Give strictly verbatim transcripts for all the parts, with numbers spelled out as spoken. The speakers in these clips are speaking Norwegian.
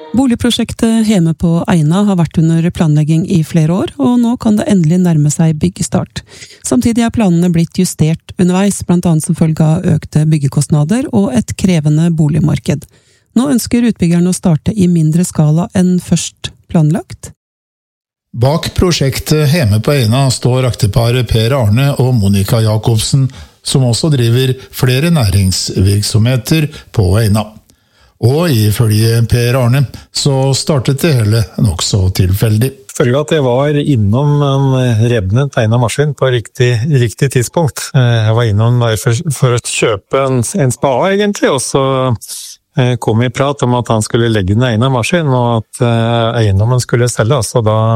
Boligprosjektet Heme på Eina har vært under planlegging i flere år, og nå kan det endelig nærme seg byggestart. Samtidig er planene blitt justert underveis, blant annet som følge av økte byggekostnader og et krevende boligmarked. Nå ønsker utbyggerne å starte i mindre skala enn først planlagt. Bak prosjektet Heme på Eina står akteparet Per Arne og Monica Jakobsen, som også driver flere næringsvirksomheter på Eina. Og ifølge Per Arne så startet det hele nok så tilfeldig. Følge at jeg var innom en revnet egnet maskin på riktig, riktig tidspunkt. Jeg var innom for, for å kjøpe en, en spade egentlig, og så kom vi i prat om at han skulle legge ned egnet maskin, og at eiendommen skulle selges, og da,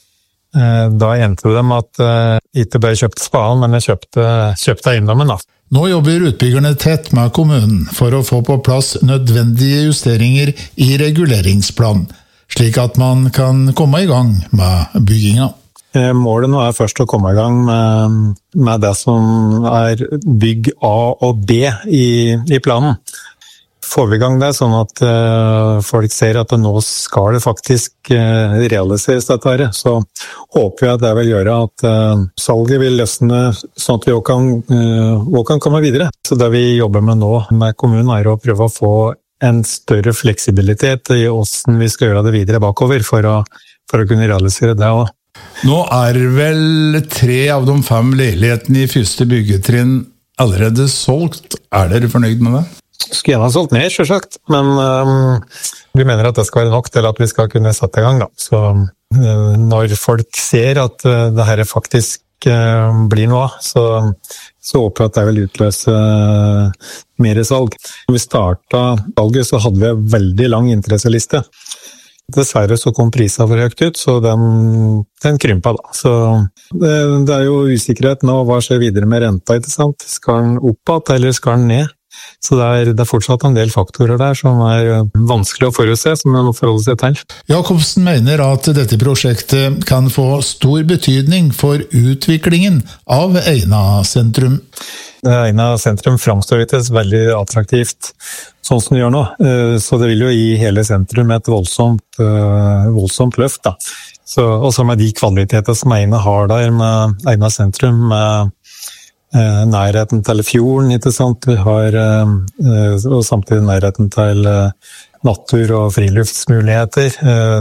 da endte det med at jeg ikke bare kjøpte spaden, men jeg kjøpte, kjøpte eiendommen da. Nå jobber utbyggerne tett med kommunen for å få på plass nødvendige justeringer i reguleringsplan, slik at man kan komme i gang med bygginga. Målet nå er først å komme i gang med, med det som er bygg A og B i, i planen. Får vi i gang det, sånn at uh, folk ser at nå skal det faktisk uh, realiseres dette her, så håper jeg at det vil gjøre at uh, salget vil løsne sånn at vi også kan, uh, også kan komme videre. Så det vi jobber med nå med kommunen er å prøve å få en større fleksibilitet i hvordan vi skal gjøre det videre bakover for å, for å kunne realisere det også. Nå er vel tre av de fem leilighetene i første byggetrinn allerede solgt. Er dere fornøyd med det? Skulle gjerne ha solgt ned, selvsagt, men um, vi mener at det skal være nok til at vi skal kunne sette i gang. Da. Så uh, når folk ser at uh, det her faktisk uh, blir noe, så, så håper jeg at det vil utløse uh, mer salg. Når vi startet salget, så hadde vi en veldig lang interesseliste. Dessverre så kom prisen for høyt ut, så den, den krympa da. Så det, det er jo usikkerhet nå, hva skjer videre med renta, ikke sant? Skal den oppad, eller skal den ned? Så det er, det er fortsatt en del faktorer der som er vanskelig å forutse, som man må forholde seg til. Jakobsen mener at dette prosjektet kan få stor betydning for utviklingen av Eina sentrum. Eina sentrum framstår ikke veldig attraktivt sånn som det gjør nå, så det vil jo gi hele sentrum et voldsomt, voldsomt løft. Da. Så, også med de kvaliteter som Eina har der med Eina sentrum, med nærheten til fjorden, ikke sant? Vi har og samtidig nærheten til natur- og friluftsmuligheter,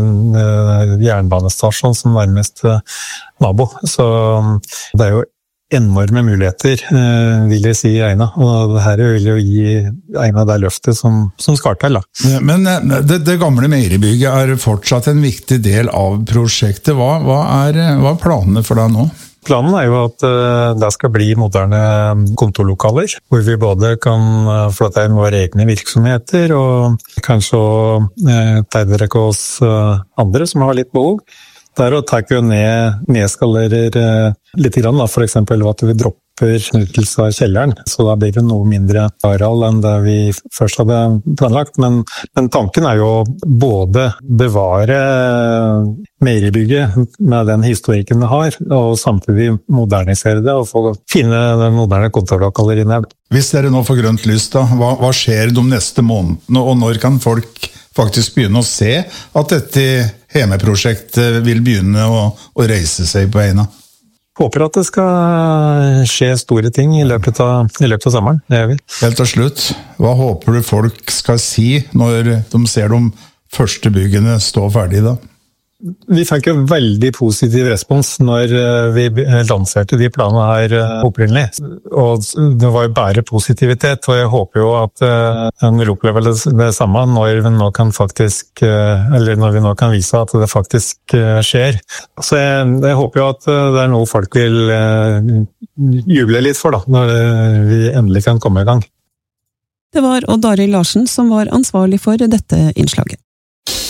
jernbanestasjon som nærmeste nabo. Så det er jo enorme muligheter, vil jeg si, i Eina. Og det her vil jo gi Eina det løftet som, som skal til. Da. Men det, det gamle meieribygget er fortsatt en viktig del av prosjektet. Hva, hva, er, hva er planene for deg nå? Planen er jo at det skal bli moderne kontorlokaler, hvor vi både kan flytte inn våre egne virksomheter, og kanskje tiltrekke oss andre som har litt behov. Det er å ta ned, nedskalerer litt grann, da, for eksempel at vi dropper utnyttelse av kjelleren, så da blir det noe mindre areal enn det vi først hadde planlagt, men, men tanken er jo både bevare meieribygget med den historikken det har, og samtidig modernisere det og få finne den moderne kontorlokaler inne. Hvis dere nå får grønt lys, da, hva, hva skjer de neste månedene, og når kan folk faktisk begynne å se at dette Heme-prosjektet vil begynne å, å reise seg på Eina? Håper at det skal skje store ting i løpet av, i løpet av sommeren. Det gjør vi. Helt til slutt, hva håper du folk skal si når de ser de første byggene stå ferdig da? Vi fikk en veldig positiv respons når vi lanserte de planene her opprinnelig. Og det var jo bare positivitet, og jeg håper jo at en vil oppleve det samme når vi nå kan faktisk, eller når vi nå kan vise at det faktisk skjer. Så jeg, jeg håper jo at det er noe folk vil juble litt for da, når vi endelig kan komme i gang. Det var Odd Arild Larsen som var ansvarlig for dette innslaget.